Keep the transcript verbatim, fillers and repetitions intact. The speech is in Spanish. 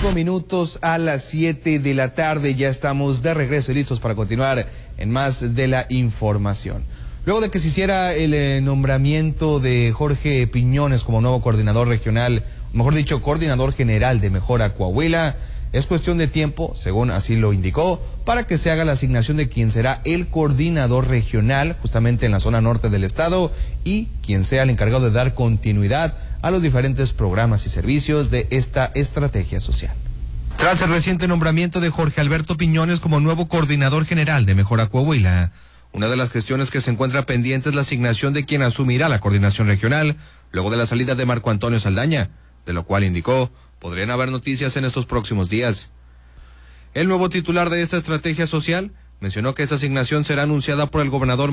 Cinco minutos a las siete de la tarde, ya estamos de regreso y listos para continuar en más de la información. Luego de que se hiciera el eh, nombramiento de Jorge Piñones como nuevo coordinador regional, mejor dicho, coordinador general de Mejora Coahuila, es cuestión de tiempo, según así lo indicó, para que se haga la asignación de quien será el coordinador regional, justamente en la zona norte del estado, y quien sea el encargado de dar continuidad a los diferentes programas y servicios de esta estrategia social. Tras el reciente nombramiento de Jorge Alberto Piñones como nuevo coordinador general de Mejora Coahuila, una de las gestiones que se encuentra pendiente es la asignación de quien asumirá la coordinación regional, luego de la salida de Marco Antonio Saldaña, de lo cual indicó, podrían haber noticias en estos próximos días. El nuevo titular de esta estrategia social mencionó que esa asignación será anunciada por el gobernador